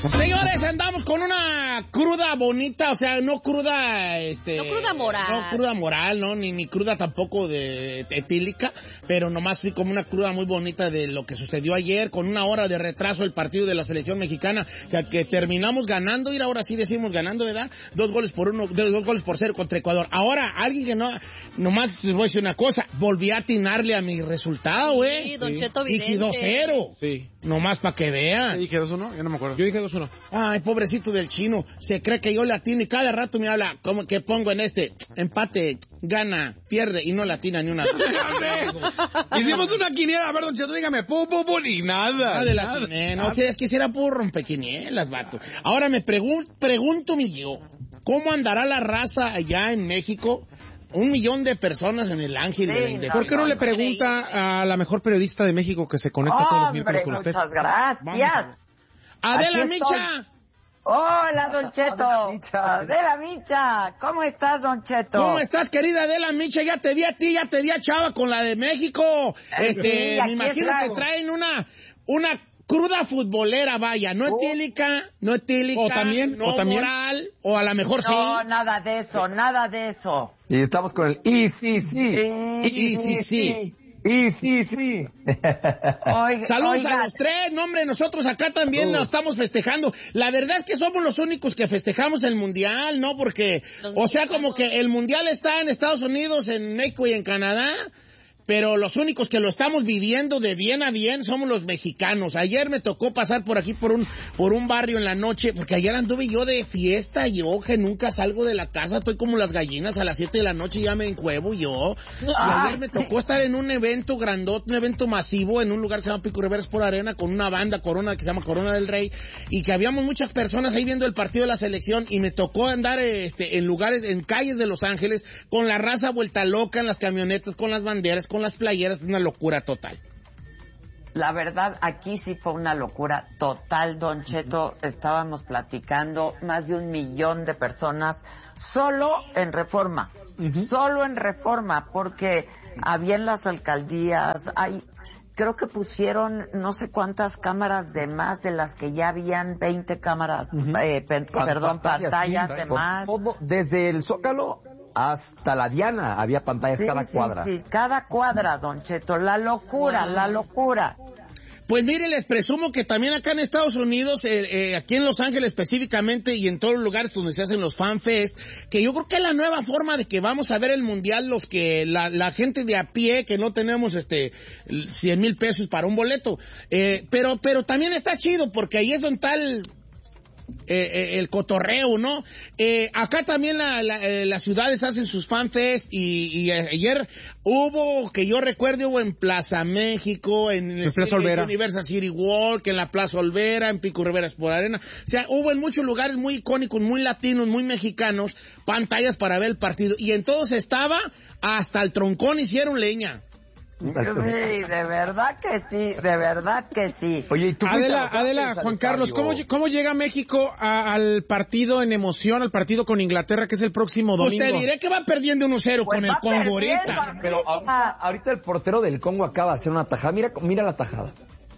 Señores, andamos con una cruda bonita, o sea, no cruda, no cruda moral. No cruda moral, no, ni cruda tampoco de etílica, pero nomás fui como una cruda muy bonita de lo que sucedió ayer, con una hora de retraso el partido de la selección mexicana, que terminamos ganando, y ahora sí decimos ganando, ¿verdad? 2 goles por 0 contra Ecuador. Ahora, alguien que no, nomás les voy a decir una cosa, volví a atinarle a mi resultado, güey. Sí, Don Cheto Vidente. Dije 2-0. Sí. Nomás para que vean. ¿Qué dije 2-1? Yo no me acuerdo. Yo dije 2-1. Ay, pobrecito del chino. Se cree que yo le atino y cada rato me habla como que pongo en empate, gana, pierde y no le atina ni una. Hicimos una quiniela. A ver, Don Cheto, dígame, pum, y nada. No sé, es que si era puro rompequinielas, vato. Ahora me pregunto yo, ¿cómo andará la raza allá en México? 1 millón de personas en el Ángel de la Independencia. ¿Por qué no le pregunta a la mejor periodista de México que se conecta todos los miércoles con usted? Muchas gracias. Adela Micha. Hola, Don Cheto. Adela Micha. ¿Cómo estás, Don Cheto? ¿Cómo estás, querida Adela Micha? Ya te vi a ti, ya te vi a Chava con la de México. Sí, me imagino que traen una cruda futbolera, vaya, no etílica, o también, no moral, o a lo mejor sí. No, nada de eso. Y estamos con el sí. Saludos a los tres, no hombre, nosotros acá también nos estamos festejando. La verdad es que somos los únicos que festejamos el Mundial, ¿no? Porque, o sea, como que el Mundial está en Estados Unidos, en México y en Canadá, pero los únicos que lo estamos viviendo de bien a bien somos los mexicanos. Ayer me tocó pasar por aquí por un barrio en la noche, porque ayer anduve yo de fiesta, yo que nunca salgo de la casa, estoy como las gallinas, a las 7 de la noche ya me encuevo yo. Y ayer me tocó estar en un evento grandote, un evento masivo, en un lugar que se llama Pico Rivera por Arena, con una banda Corona que se llama Corona del Rey, y que habíamos muchas personas ahí viendo el partido de la selección, y me tocó andar en lugares, en calles de Los Ángeles, con la raza vuelta loca, en las camionetas, con las banderas, con las playeras, una locura total. La verdad, aquí sí fue una locura total, Don Cheto. Estábamos platicando, más de 1 millón de personas solo en Reforma. Solo en Reforma, porque había en las alcaldías, creo que pusieron no sé cuántas cámaras de más de las que ya habían, 20 cámaras, pantallas de más. Todo, desde el Zócalo hasta la Diana había pantallas cada cuadra. Sí, cada cuadra, Don Cheto. La locura. Pues mire, les presumo que también acá en Estados Unidos, aquí en Los Ángeles específicamente y en todos los lugares donde se hacen los Fan Fest, que yo creo que es la nueva forma de que vamos a ver el Mundial, los que la gente de a pie, que no tenemos 100,000 pesos para un boleto. Pero también está chido porque ahí es donde está el cotorreo, ¿no? Acá también las ciudades hacen sus Fan Fest y ayer hubo, que yo recuerde, hubo en Plaza México, en Plaza Olvera, Universal City Walk, en la Plaza Olvera, en Pico Rivera por Arena. O sea, hubo en muchos lugares muy icónicos, muy latinos, muy mexicanos, pantallas para ver el partido. Y en todos estaba, hasta el troncón hicieron leña. Sí, de verdad que sí. Oye, ¿y tú Adela, Juan Carlos, ¿cómo llega México al partido en emoción, al partido con Inglaterra, que es el próximo domingo? Pues te diré que va perdiendo 1-0 pues con el Congo ahorita. Pero ahorita el portero del Congo acaba de hacer una tajada. Mira la tajada.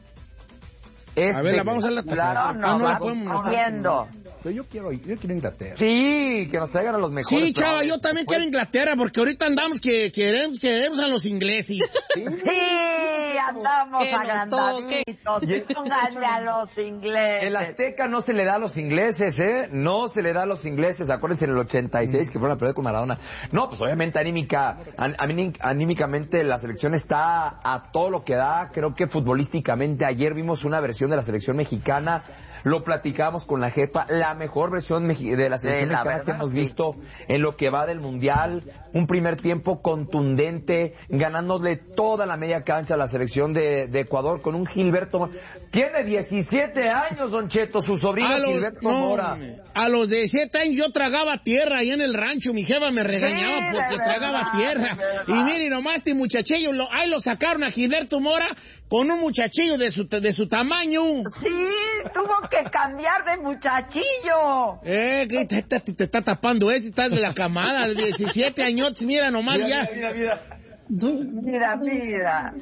A ver, vamos a la tajada. Claro, viendo. Yo quiero Inglaterra. Sí, que nos traigan a los mejores. Sí, chava, yo también quiero Inglaterra, porque ahorita andamos que queremos a los ingleses. Sí, andamos agrandaditos. Pónganle a los ingleses. El Azteca no se le da a los ingleses, ¿eh? No se le da a los ingleses. Acuérdense en el 86 que fueron a perder con Maradona. No, pues obviamente anímicamente la selección está a todo lo que da. Creo que futbolísticamente ayer vimos una versión de la selección mexicana. Lo platicamos con la jefa, la mejor versión de la selección mexicana que hemos visto en lo que va del Mundial. Un primer tiempo contundente, ganándole toda la media cancha a la selección de Ecuador con un Gilberto. Tiene 17 años, Don Cheto, su sobrino Gilberto Mora. A los 17 años yo tragaba tierra ahí en el rancho. Mi jefa me regañaba porque tragaba tierra. Y mire nomás, este muchachillo, ahí lo sacaron a Gilberto Mora con un muchachillo de su tamaño. Sí, tuvo que cambiar de muchachillo. ¿Qué te está tapando estás de la camada, de 17 años, mira nomás. Mira. Mira.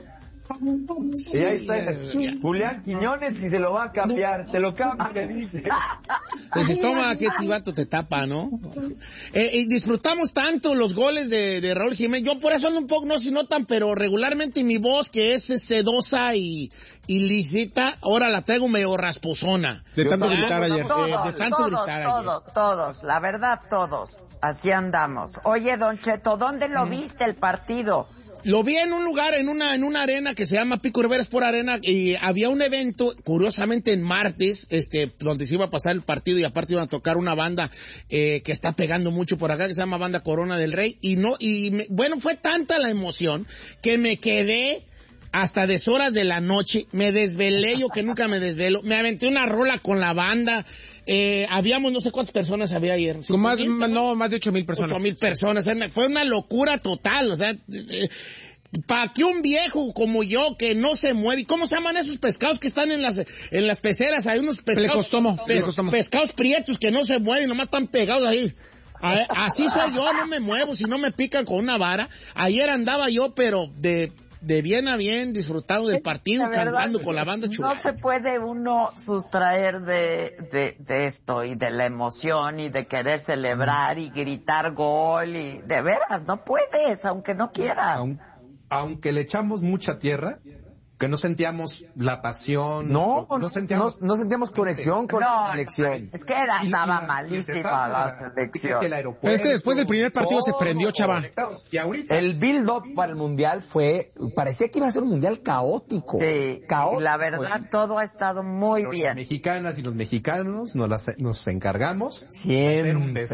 Sí, ahí está. Julián Quiñones, y se lo va a cambiar. Te lo cambia, le dice. Pues si toma, que este vato te tapa, ¿no? Disfrutamos tanto los goles de Raúl Jiménez. Yo por eso ando un poco, no se notan, pero regularmente mi voz, que es sedosa y lisita, ahora la traigo medio rasposona. De tanto gritar ayer. Todos, de tanto gritar ayer. Todos, la verdad, todos. Así andamos. Oye, Don Cheto, ¿dónde lo viste el partido? Lo vi en un lugar, en una arena que se llama Pico Rivera Sport Arena, y había un evento, curiosamente en martes, donde se iba a pasar el partido, y aparte iban a tocar una banda que está pegando mucho por acá, que se llama Banda Corona del Rey, bueno, fue tanta la emoción que me quedé hasta deshoras de la noche, me desvelé, yo que nunca me desvelo, me aventé una rola con la banda. Habíamos no sé cuántas personas había ayer. Más de 8,000 personas. 8,000 personas. Fue una locura total. O sea, para que un viejo como yo que no se mueve. ¿Cómo se llaman esos pescados que están en las peceras? Hay unos pescados. Pescados prietos que no se mueven, nomás están pegados ahí. Así soy yo, no me muevo, si no me pican con una vara. Ayer andaba yo, pero de bien a bien, disfrutando del partido, cantando con la banda chula. No se puede uno sustraer de esto y de la emoción y de querer celebrar y gritar gol y de veras, no puedes, aunque no quieras. Aunque le echamos mucha tierra, que no sentíamos la pasión. No sentíamos conexión con la selección. Es que estaba malísima la selección. Es que después del primer partido se prendió, chava. El build-up para el Mundial parecía que iba a ser un Mundial caótico. Sí, caótico. La verdad, todo ha estado muy bien. Las mexicanas y los mexicanos nos encargamos. Siempre.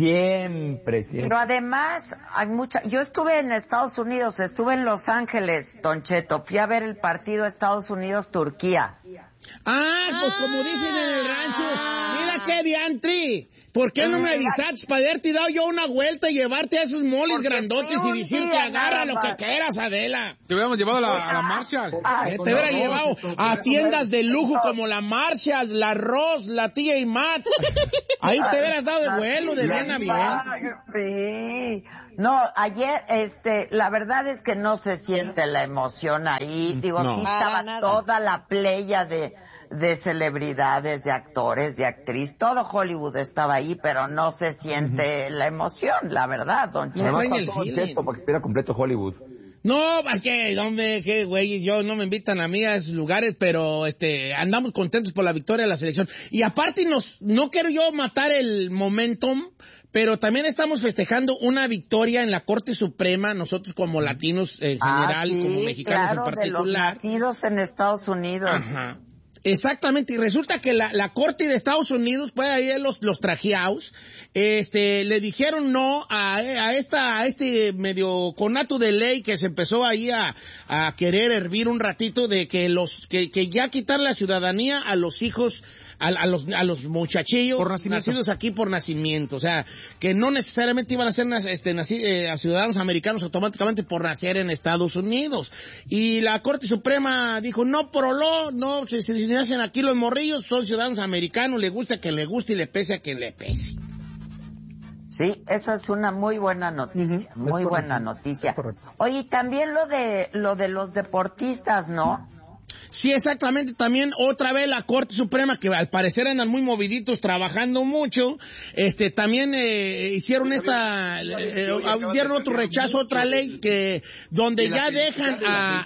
Pero además, yo estuve en Estados Unidos, estuve en Los Ángeles, Don Cheto, fui a ver el partido Estados Unidos-Turquía. Pues como dicen en el rancho, mira qué diantri. ¿Por qué no me avisaste para haberte dado yo una vuelta y llevarte a esos moles grandotes y decirte agarra lo que quieras, Adela? Te hubiéramos llevado a la Marshall. Te hubiera llevado a tiendas de lujo como la Marshall, la Ross, la TJ Maxx. Ahí te hubieras dado de vuelo, de bien a bien. Sí. No, ayer, la verdad es que no se siente la emoción ahí. Digo, sí estaba toda la playa de celebridades, de actores, de actriz. Todo Hollywood estaba ahí, pero no se siente la emoción, la verdad, Don Cheto. Además pasó el Cheto para que estuviera completo Hollywood. No, qué güey, no me invitan a mí a esos lugares, pero andamos contentos por la victoria de la selección. Y aparte no quiero yo matar el momentum, pero también estamos festejando una victoria en la Corte Suprema, nosotros como latinos en general, como mexicanos en particular. De los nacidos en Estados Unidos. Ajá. Exactamente, y resulta que la Corte de Estados Unidos, pues ahí los trajeados, le dijeron no a este medio conato de ley que se empezó ahí a querer hervir un ratito de que que ya quitar la ciudadanía a los hijos, a los muchachillos nacidos aquí por nacimiento, o sea, que no necesariamente iban a ser a ciudadanos americanos automáticamente por nacer en Estados Unidos. Y la Corte Suprema dijo, no, si nacen aquí los morrillos, son ciudadanos americanos, le gusta a quien le guste y le pese a quien le pese. Sí, eso es una muy buena noticia, muy buena noticia. Oye, también lo de los deportistas, ¿no? Sí, exactamente. También otra vez la Corte Suprema, que al parecer andan muy moviditos trabajando mucho, también hicieron dieron otro rechazo, otra ley donde ya dejan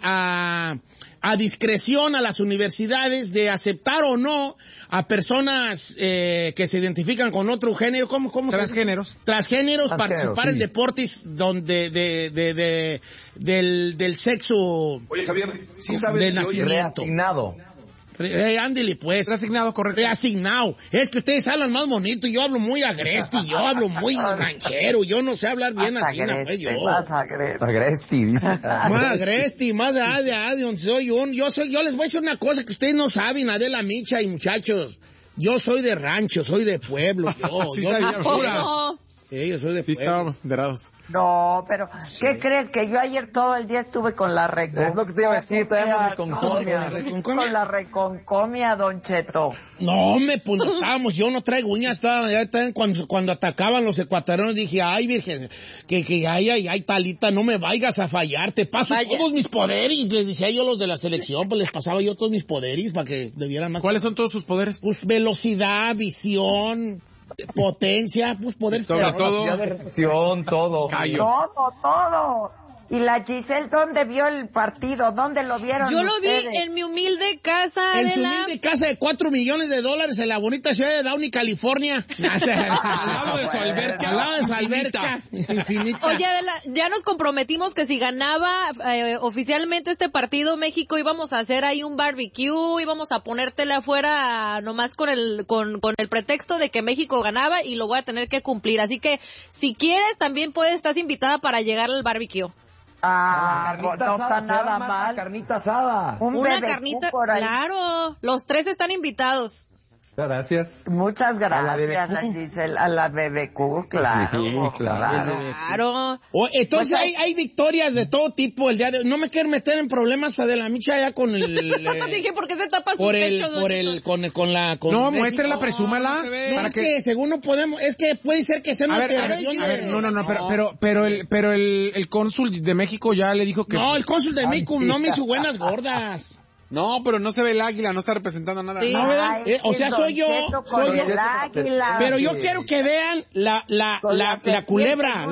a discreción a las universidades de aceptar o no a personas que se identifican con otro género, ¿cómo transgéneros participar en deportes del sexo. Oye, Javier, ¿sí sabes de nacimiento? Reasignado. Ándale, pues. Reasignado, correcto. Reasignado. Es que ustedes hablan más bonito, yo hablo muy agresti, yo hablo muy ranchero, yo no sé hablar bien así, pues yo. Agresti, dice. Más agresti, más de soy yo les voy a decir una cosa que ustedes no saben, Adela Micha y muchachos. Yo soy de rancho, soy de pueblo, yo. Sí, yo Sí, yo soy de Sí, Puebla. estábamos enterados. No, pero ¿qué crees? Que yo ayer todo el día estuve con la reconcomia. Es lo que te iba a decir, todavía reconcomia. Con la reconcomia, Don Cheto. No, pues no estábamos, yo no traigo uñas, cuando atacaban los ecuatorianos dije, ay, virgen, que ay, talita, no me vayas a fallar, te paso todos mis poderes, les decía yo a los de la selección, pues les pasaba yo todos mis poderes para que debieran más. ¿Cuáles son todos sus poderes? Pues velocidad, visión, potencia, pues poder. Sobre todo. Todo. Callo. Todo. ¿Y la Giselle dónde vio el partido? ¿Dónde lo vieron Yo lo vi ustedes? en mi humilde casa. En su humilde casa de $4 millones en la bonita ciudad de Downey, California. Al lado de su alberca. Al lado de su alberca. Infinita. Oye, Adela, ya nos comprometimos que si ganaba oficialmente este partido México íbamos a hacer ahí un barbecue, íbamos a ponértela afuera nomás con el pretexto de que México ganaba y lo voy a tener que cumplir. Así que si quieres también estás invitada para llegar al barbecue. No está nada mal. Carnita asada. Una carnita, claro. Los 3 están invitados. Gracias. Muchas gracias, la Giselle, a la BBQ, claro. Sí, claro. Claro. Entonces hay victorias de todo tipo el día de hoy. No me quiero meter en problemas de la micha ya con el... Dije, ¿por qué se tapa su pecho? No, muéstrela, presúmala. No, es que según no podemos, es que puede ser que sea una operación. Pero el cónsul de México ya le dijo que... No, el cónsul de México no me hizo buenas gordas. No, pero no se ve el águila, no está representando nada. Sí. No, o sea, soy yo. Pero yo quiero que vean la culebra.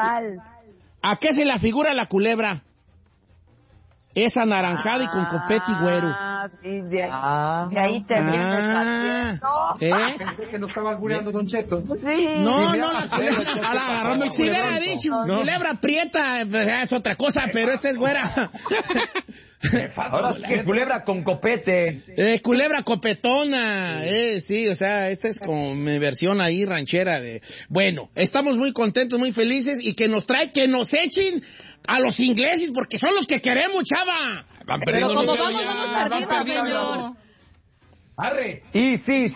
¿A qué se la figura la culebra? Es anaranjada y con copete y güero. Sí, de ahí te vienes Pensé que no estaba albureando Don Cheto. Sí. No, la culebra. Agarrando el si hubiera dicho culebra prieta, pues, es otra cosa, pero esta es güera. Ahora sí que culebra con copete. Culebra copetona. Sí, o sea, esta es como mi versión ahí ranchera de... Bueno, estamos muy contentos, muy felices y que nos echen a los ingleses porque son los que queremos, chava. Van perdiendo. Pero como vamos perdiendo, señor. Arre. Y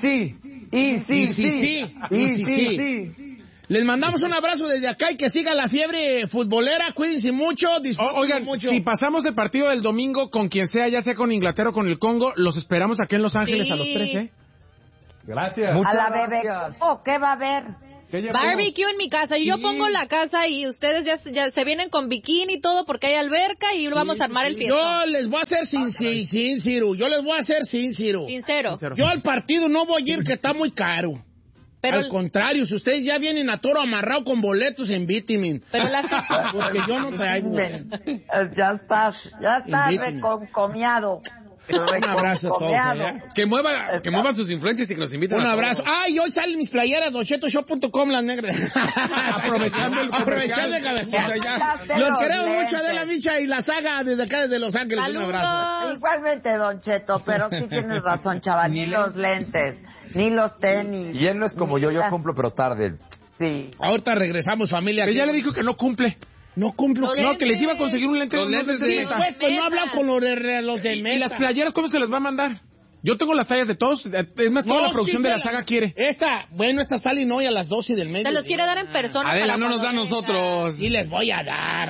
sí. Les mandamos un abrazo desde acá y que siga la fiebre futbolera. Cuídense mucho, Oigan, mucho. Si pasamos el partido del domingo con quien sea, ya sea con Inglaterra o con el Congo, los esperamos aquí en Los Ángeles a los 3, ¿eh? Gracias. A la BBQ, ¿qué va a haber? Barbecue en mi casa. Y yo pongo la casa y ustedes ya se vienen con bikini y todo porque hay alberca y vamos a armar el fiestón. Yo les voy a hacer sincero. Sincero. Yo al partido no voy a ir que está muy caro. Pero al contrario, si ustedes ya vienen a toro amarrado con boletos, invíteme. Pero porque yo no traigo. Ya estás reconcomiado. Un abrazo a todos. Que muevan sus influencias y que nos inviten. Un abrazo. Ay, hoy salen mis playeras, donchetoshow.com, las negras. Aprovechando el cabecilla ya. Los queremos mucho, Adela Micha y la saga desde acá, desde Los Ángeles. ¡Saludos! Un abrazo. Igualmente, Don Cheto, pero sí tienes razón, chaval. Ni los lentes, ni los tenis. Y él no es como yo cumplo pero tarde. Sí. Ahorita regresamos, familia. Que ya le dijo que no cumple. No cumplo. No, que les iba a conseguir un lente. Los lentes sí, pues no hablan con los de Meta. ¿Y las playeras cómo se las va a mandar? Yo tengo las tallas de todos. Es más, toda la producción de la saga quiere. Esta salen hoy a las 12 del medio. Se los quiere dar en persona. Adela, no nos da a nosotros. Sí, les voy a dar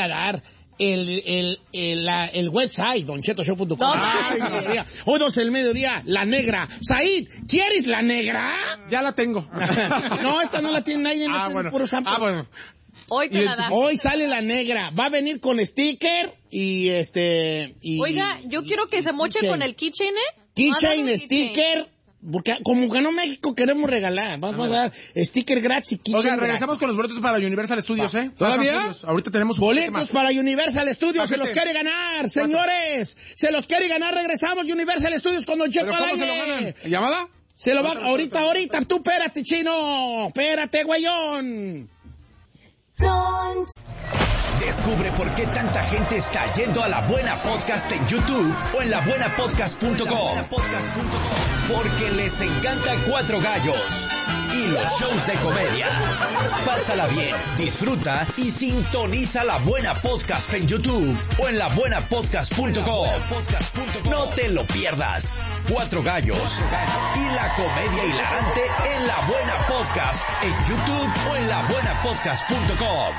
el website, donchetoshow.com. Hoy 12 del mediodía, La Negra. Said, ¿quieres La Negra? Ya la tengo. No, esta no la tiene nadie. Bueno. Puro sample. Bueno. Hoy te la da. Hoy sale La Negra. Va a venir con sticker y Oiga, yo quiero que se moche con el keychain, Keychain, sticker. Porque como ganó México queremos regalar. Vamos a dar sticker gratis y keychain. Oiga, regresamos con los boletos para Universal Studios, ¿eh? ¿Todavía? Ahorita tenemos boletos para Universal Studios. Se los quiere ganar, señores. Se los quiere ganar. Regresamos Universal Studios con Don Cheto al aire. ¿Se lo ganan? ¿Llamada? Se lo van ahorita. Tú espérate, chino. Espérate, güeyón. Descubre por qué tanta gente está yendo a La Buena Podcast en YouTube o en labuenapodcast.com. Porque les encanta Cuatro Gallos y los shows de comedia. Pásala bien, disfruta y sintoniza La Buena Podcast en YouTube o en labuenapodcast.com. No te lo pierdas. Cuatro Gallos y la comedia hilarante en La Buena Podcast en YouTube o en labuenapodcast.com.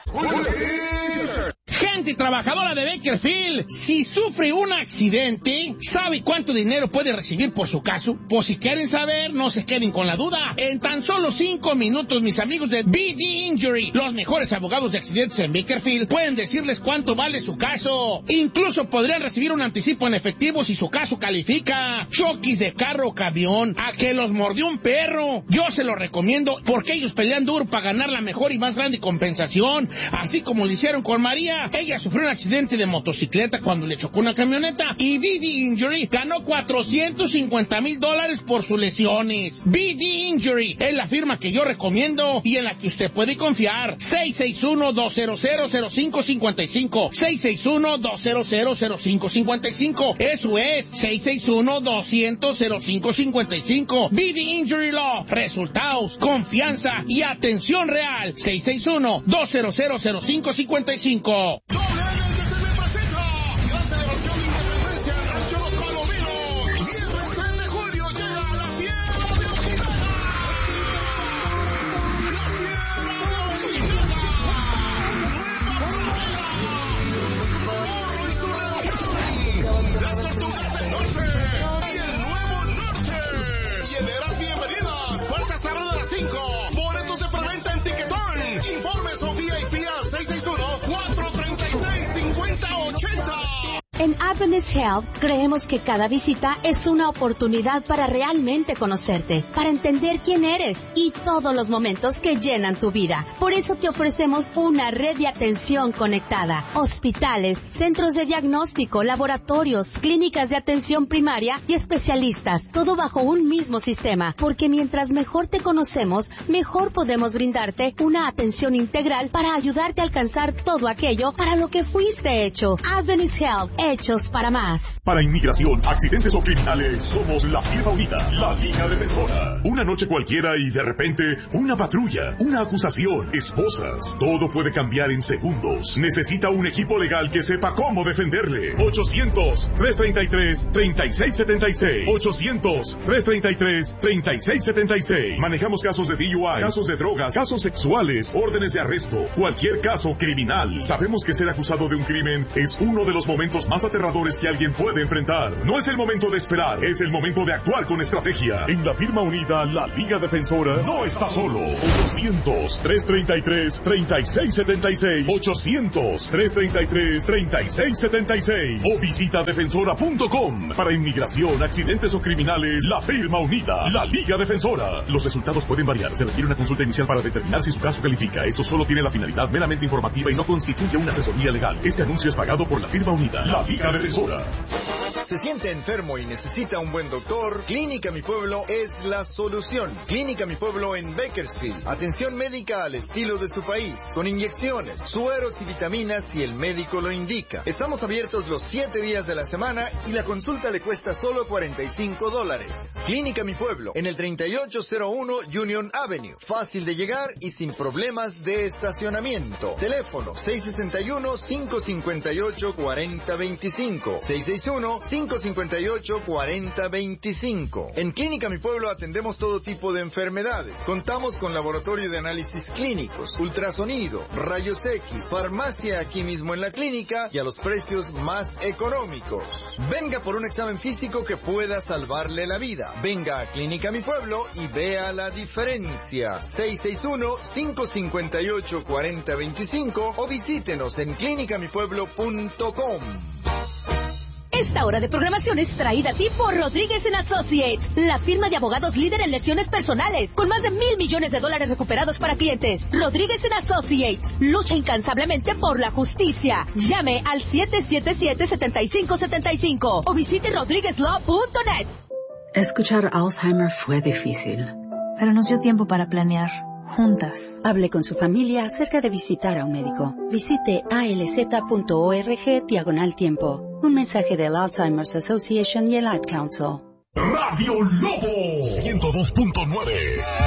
Gente trabajadora de Bakersfield, si sufre un accidente, ¿sabe cuánto dinero puede recibir por su caso? Pues si quieren saber, no se queden con la duda. En tan solo 5 minutos, mis amigos de BD Injury, los mejores abogados de accidentes en Bakersfield, pueden decirles cuánto vale su caso. Incluso podrían recibir un anticipo en efectivo si su caso califica. Choques de carro o camión, a que los mordió un perro. Yo se lo recomiendo porque ellos pelean duro para ganar la mejor y más grande compensación, así como lo hicieron con María. Ella sufrió un accidente de motocicleta cuando le chocó una camioneta y BD Injury ganó $450,000 por sus lesiones. BD Injury es la firma que yo recomiendo y en la que usted puede confiar. 661-200-0555. 661-200-0555. Eso es 661-200-0555. BD Injury Law. Resultados, confianza y atención real. 661-200-0555. Boletos de preventa en Tiquetón. Informes o VIP a 661-436-5080. En Adventist Health creemos que cada visita es una oportunidad para realmente conocerte, para entender quién eres y todos los momentos que llenan tu vida. Por eso te ofrecemos una red de atención conectada, hospitales, centros de diagnóstico, laboratorios, clínicas de atención primaria y especialistas, todo bajo un mismo sistema, porque mientras mejor te conocemos, mejor podemos brindarte una atención integral para ayudarte a alcanzar todo aquello para lo que fuiste hecho. Adventist Health, hechos para más. Para inmigración, accidentes o criminales, somos la firma unida, la Liga Defensora. Una noche cualquiera y de repente, una patrulla, una acusación, esposas. Todo puede cambiar en segundos. Necesita un equipo legal que sepa cómo defenderle. 800-333-3676. 800-333-3676. Manejamos casos de DUI, casos de drogas, casos sexuales, órdenes de arresto, cualquier caso criminal. Sabemos que ser acusado de un crimen es uno de los momentos más aterradores que alguien puede enfrentar. No es el momento de esperar, es el momento de actuar con estrategia. En la firma unida, la Liga Defensora no está solo. 800-333-3676. 800-333-3676. O visita defensora.com. Para inmigración, accidentes o criminales, la firma unida, la Liga Defensora. Los resultados pueden variar. Se requiere una consulta inicial para determinar si su caso califica. Esto solo tiene la finalidad meramente informativa y no constituye una asesoría legal. Este anuncio es pagado por la firma unida, la Liga Defensora. ¿Se siente enfermo y necesita un buen doctor? Clínica Mi Pueblo es la solución. Clínica Mi Pueblo en Bakersfield. Atención médica al estilo de su país, con inyecciones, sueros y vitaminas si el médico lo indica. Estamos abiertos los 7 días de la semana y la consulta le cuesta solo $45. Clínica Mi Pueblo, en el 3801 Union Avenue. Fácil de llegar y sin problemas de estacionamiento. Teléfono 661-558-4025. 661-558-4025. En Clínica Mi Pueblo atendemos todo tipo de enfermedades. Contamos con laboratorio de análisis clínicos, ultrasonido, rayos X, farmacia aquí mismo en la clínica y a los precios más económicos. Venga por un examen físico que pueda salvarle la vida. Venga a Clínica Mi Pueblo y vea la diferencia. 661-558-4025 o visítenos en clinicamipueblo.com. Esta hora de programación es traída a ti por Rodríguez & Associates, la firma de abogados líder en lesiones personales, con más de $1,000 millones recuperados para clientes. Rodríguez & Associates lucha incansablemente por la justicia. Llame al 777-7575 o visite rodriguezlaw.net. Escuchar Alzheimer fue difícil, pero nos dio tiempo para planear, juntas. Hable con su familia acerca de visitar a un médico. Visite alz.org/tiempo. Un mensaje del Alzheimer's Association y el Ad Council. Radio Lobo 102.9.